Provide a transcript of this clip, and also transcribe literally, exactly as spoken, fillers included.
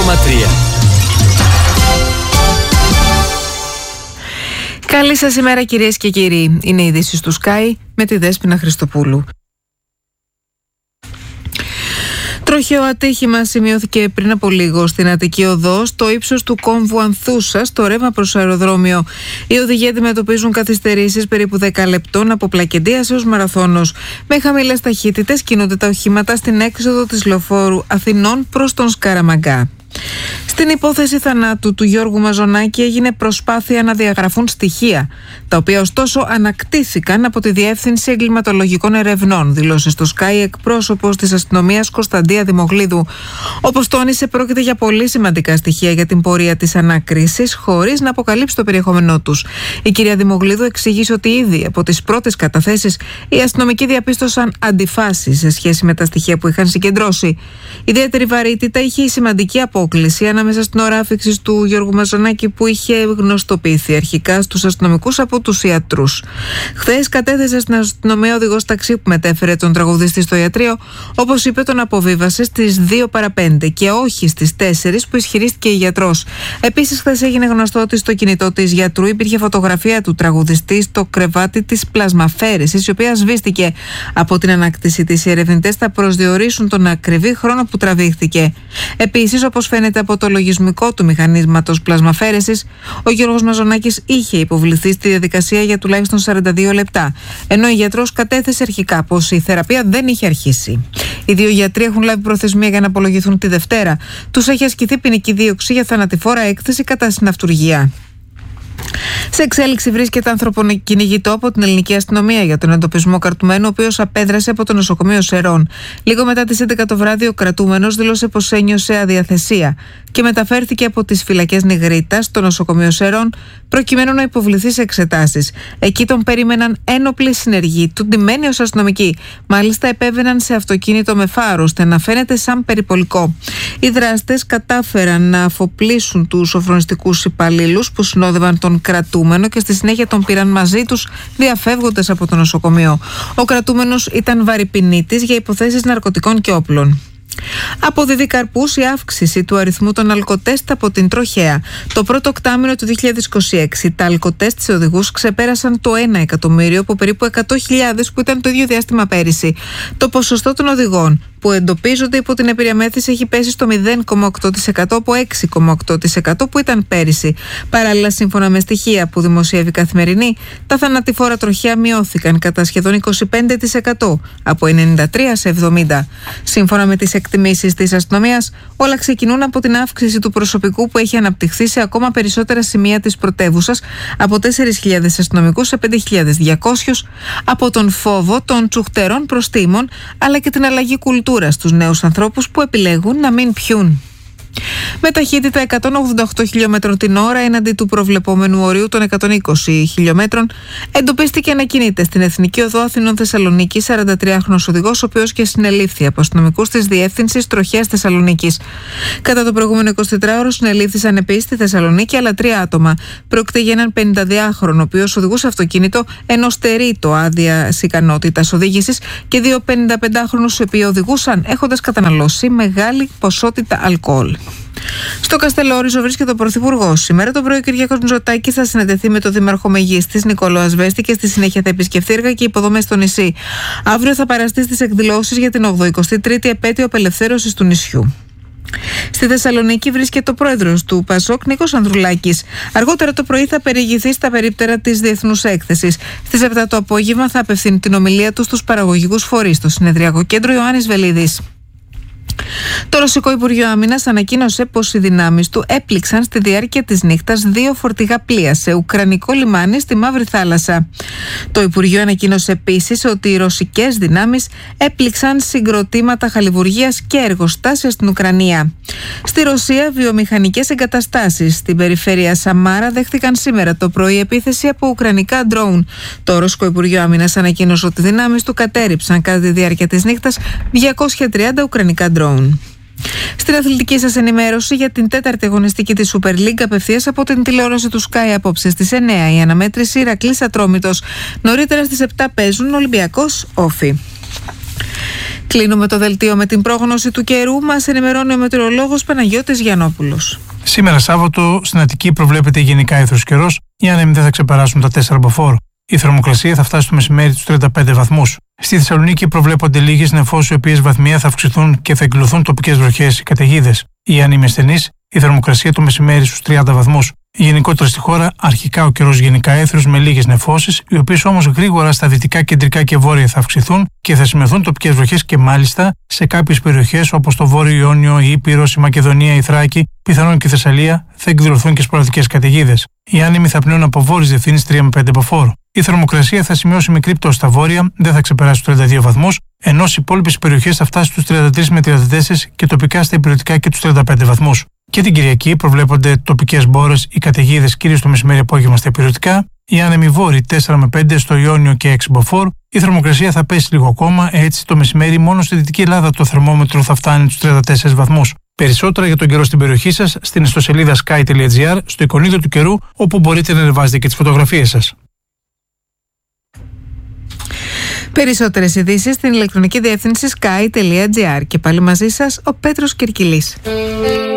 κόμμα τρία. Καλή σας ημέρα κυρίες και κύριοι. Είναι οι ειδήσεις του Sky με τη Δέσποινα Χριστοπούλου. Τροχαίο ατύχημα σημειώθηκε πριν από λίγο στην Αττική Οδό, στο ύψος του κόμβου Ανθούσα, στο ρεύμα προς αεροδρόμιο. Οι οδηγοί αντιμετωπίζουν καθυστερήσεις περίπου δέκα λεπτών από Πλακεντίας έως Μαραθώνος. Με χαμηλές ταχύτητες κινούνται τα οχήματα στην έξοδο της λεωφόρου Αθηνών προς τον Σκαραμαγκά. Στην υπόθεση θανάτου του Γιώργου Μαζονάκη έγινε προσπάθεια να διαγραφούν στοιχεία, τα οποία ωστόσο ανακτήθηκαν από τη Διεύθυνση Εγκληματολογικών Ερευνών, δήλωσε στο Sky εκπρόσωπος της αστυνομίας Κωνσταντία Δημογλίδου. Όπως τόνισε, πρόκειται για πολύ σημαντικά στοιχεία για την πορεία της ανάκρισης, χωρίς να αποκαλύψει το περιεχόμενό τους. Η κυρία Δημογλίδου εξήγησε ότι ήδη από τις πρώτες καταθέσεις οι αστυνομικοί διαπίστωσαν αντιφάσεις σε σχέση με τα στοιχεία που είχαν συγκεντρώσει. Ιδιαίτερη βαρύτητα είχε η σημαντική απόκλιση ανάμεσα στην ώρα άφηξης του Γιώργου Μαζονάκη, που είχε γνωστοποιηθεί αρχικά στους αστυνομικούς από τους ιατρούς. Χθες κατέθεσε στην αστυνομία οδηγός ταξί που μετέφερε τον τραγουδιστή στο ιατρείο. Όπως είπε, τον αποβίβασε στις δύο παρά πέντε και όχι στις τέσσερις που ισχυρίστηκε η γιατρός. Επίσης, χθες έγινε γνωστό ότι στο κινητό της γιατρού υπήρχε φωτογραφία του τραγουδιστή στο κρεβάτι της πλασμαφέρεσης, η οποία σβήστηκε από την ανάκτηση της. Οι ερευνητές θα προσδιορίσουν τον ακριβή χρόνο που τραβήχθηκε. Επίσης, όπως φαίνεται από το λογισμικό του μηχανίσματος πλασμαφέρεσης, ο Γιώργος Μαζονάκης είχε υποβληθεί στη διαδικασία για τουλάχιστον σαράντα δύο λεπτά, ενώ η γιατρός κατέθεσε αρχικά πως η θεραπεία δεν είχε αρχίσει. Οι δύο γιατροί έχουν λάβει προθεσμία για να απολογηθούν τη Δευτέρα. Τους έχει ασκηθεί ποινική δίωξη για θανατηφόρα έκθεση κατά συναυτουργία. Σε εξέλιξη βρίσκεται ανθρωποκυνηγητό από την ελληνική αστυνομία για τον εντοπισμό κρατουμένου, ο οποίος απέδρασε από το νοσοκομείο Σερών. Λίγο μετά τις έντεκα το βράδυ, ο κρατούμενος δήλωσε πως ένιωσε αδιαθεσία και μεταφέρθηκε από τις φυλακές Νιγρίτας στο νοσοκομείο Σερών, προκειμένου να υποβληθεί σε εξετάσεις. Εκεί τον περίμεναν ένοπλοι συνεργοί του, ντυμένοι ως αστυνομικοί. Μάλιστα, επέβαιναν σε αυτοκίνητο με φάρο, ώστε να φαίνεται σαν περιπολικό. Οι δράστες κατάφεραν να αφοπλίσουν τους σοφρονιστικούς υπαλλήλους που συνόδευαν τον κρατούμενο και στη συνέχεια τον πήραν μαζί τους, διαφεύγοντας από το νοσοκομείο. Ο κρατούμενος ήταν βαρυπινίτης για υποθέσεις ναρκωτικών και όπλων. Αποδίδει καρπούς η αύξηση του αριθμού των αλκοτέστ από την τροχέα. Το πρώτο οκτάμηνο του δύο χιλιάδες είκοσι έξι τα αλκοτέστ σε οδηγούς ξεπέρασαν το ένα εκατομμύριο από περίπου εκατό χιλιάδες που ήταν το ίδιο διάστημα πέρυσι. Το ποσοστό των οδηγών που εντοπίζονται υπό την επήρεια μέθηση έχει πέσει στο μηδέν κόμμα οκτώ τοις εκατό από έξι κόμμα οκτώ τοις εκατό που ήταν πέρυσι. Παράλληλα, σύμφωνα με στοιχεία που δημοσιεύει Καθημερινή, τα θανατηφόρα τροχαία μειώθηκαν κατά σχεδόν είκοσι πέντε τοις εκατό, από ενενήντα τρία σε εβδομήντα. Σύμφωνα με τις εκτιμήσεις της αστυνομίας, όλα ξεκινούν από την αύξηση του προσωπικού που έχει αναπτυχθεί σε ακόμα περισσότερα σημεία της πρωτεύουσας, από τέσσερις χιλιάδες αστυνομικούς σε πέντε χιλιάδες διακόσιους, από τον φόβο των τσουχτερών προστίμων, αλλά και την αλλαγή κουλτούρας στους νέους ανθρώπους που επιλέγουν να μην πιούν. Με ταχύτητα εκατόν ογδόντα οκτώ χιλιόμετρων την ώρα έναντι του προβλεπόμενου ορίου των εκατόν είκοσι χιλιόμετρων, εντοπίστηκε να κινείται στην Εθνική Οδό Αθηνών Θεσσαλονίκη σαραντατριάχρονος οδηγός, ο οποίος και συνελήφθη από αστυνομικούς της Διεύθυνσης Τροχέας Θεσσαλονίκης. Κατά το προηγούμενο εικοσιτετράωρο συνελήφθησαν επίσης στη Θεσσαλονίκη άλλα τρία άτομα. Πρόκειται για έναν πενηνταδυάχρονο, ο οποίος οδηγούσε αυτοκίνητο ενώ στερεί το άδεια ικανότητας οδήγησης, και δύο πενηνταπεντάχρονους, οι οποίοι οδηγούσαν έχοντας καταναλώσει μεγάλη ποσότητα αλκοόλ. Στο Καστελόριζο βρίσκεται ο Πρωθυπουργός. Σήμερα το πρωί ο Κυριάκος Μητσοτάκης θα συναντηθεί με τον Δήμαρχο Μεγίστης Νικόλο Ασβέστη και στη συνέχεια θα επισκεφθεί έργα και υποδομές στο νησί. Αύριο θα παραστεί στις εκδηλώσεις για την ογδοηκοστή τρίτη επέτειο απελευθέρωσης του νησιού. Στη Θεσσαλονίκη βρίσκεται ο πρόεδρος του ΠΑΣΟΚ, Νίκος Ανδρουλάκης. Αργότερα το πρωί θα περιηγηθεί στα περίπτερα της Διεθνούς Έκθεσης. Στις επτά το απόγευμα θα απευθύνει την ομιλία του στους παραγωγικούς φορείς στο Συνεδριακό Κέντρο Ιωάννης Βελίδης. Το Ρωσικό Υπουργείο Άμυνας ανακοίνωσε πως οι δυνάμεις του έπληξαν στη διάρκεια της νύχτας δύο φορτηγά πλοία σε ουκρανικό λιμάνι στη Μαύρη Θάλασσα. Το Υπουργείο ανακοίνωσε επίσης ότι οι ρωσικές δυνάμεις έπληξαν συγκροτήματα χαλιβουργίας και εργοστάσια στην Ουκρανία. Στη Ρωσία, βιομηχανικές εγκαταστάσεις στην περιφέρεια Σαμάρα δέχτηκαν σήμερα το πρωί επίθεση από ουκρανικά ντρόουν. Το Ρωσικό Υπουργείο Άμυνας ανακοίνωσε ότι οι δυνάμεις του κατέρριψαν κατά τη διάρκεια της νύχτας διακόσια τριάντα ουκρανικά ντρόουν. Στην αθλητική σας ενημέρωση για την τέταρτη αγωνιστική της Super League απευθείας από την τηλεόραση του Sky απόψε στις εννιά η αναμέτρηση Ηρακλής Ατρόμητος. Νωρίτερα στις επτά παίζουν Ολυμπιακός Όφη. Κλείνουμε το δελτίο με την πρόγνωση του καιρού. Μας ενημερώνει ο μετεωρολόγος Παναγιώτης Γιαννόπουλος. Σήμερα Σάββατο στην Αττική προβλέπεται γενικά αίθρος καιρός. Οι άνεμοι δεν θα ξεπεράσουν τα τέσσερα μποφόρ. Η θερμοκρασία θα φτάσει στο μεσημέρι τους τριάντα πέντε βαθμούς. Στη Θεσσαλονίκη προβλέπονται λίγες νεφώσεις, οι οποίες βαθμία θα αυξηθούν και θα εκκλωθούν τοπικές βροχές ή καταιγίδες. Οι άνεμοι ασθενείς, η θερμοκρασία το μεσημέρι στους τριάντα βαθμούς. Γενικότερα στη χώρα, αρχικά ο καιρός γενικά έθριος με λίγες νεφώσεις, οι οποίες όμως γρήγορα στα δυτικά, κεντρικά και βόρεια θα αυξηθούν και θα σημειωθούν τοπικές βροχές και μάλιστα σε κάποιες περιοχές όπως το Βόρειο Ιόνιο, η Ήπειρος, η Μακεδονία, η Θράκη, πιθανόν και η Θεσσαλία, θα εκδηλωθούν και σποραδικές καταιγίδες. Οι άνεμοι θα πνέουν από βόρειες διευθύνσεις τρία με πέντε μποφόρ. Η θερμοκρασία θα σημειώσει μικρή πτώση στα βόρεια, δεν θα ξεπεράσει τους τριάντα δύο βαθμούς, ενώ στις υπόλοιπες περιοχές θα φτάσει στους τριάντα τρία με τριάντα τέσσερα και τοπικά στα υπηρετικά και τους τριάντα πέντε βαθμούς. Και την Κυριακή προβλέπονται τοπικές μπόρες ή καταιγίδες κυρίως το μεσημέρι απόγευμα στα υπηρετικά, οι άνεμοι βόρειοι τέσσερα με πέντε στο Ιόνιο και έξι μποφόρ. Η θερμοκρασία θα πέσει λίγο ακόμα, έτσι το μεσημέρι μόνο στη Δυτική Ελλάδα το θερμόμετρο θα φτάνει τους τριάντα τέσσερα βαθμούς. Περισσότερα για τον καιρό στην περιοχή σας στην ιστοσελίδα sky τελεία gr, στο εικονίδιο του καιρού, όπου μπορείτε να ανεβάζετε και τις φωτογραφίες σας. Περισσότερες ειδήσεις στην ηλεκτρονική διεύθυνση sky τελεία gr. Και πάλι μαζί σας ο Πέτρος Κυρκυλής.